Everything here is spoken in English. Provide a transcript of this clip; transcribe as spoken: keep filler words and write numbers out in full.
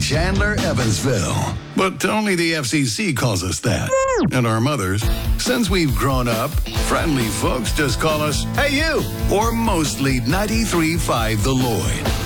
Chandler, Evansville. But only the F C C calls us that. And our mothers, since we've grown up, friendly folks just call us, "Hey, you!" Or mostly ninety-three point five The Lloyd.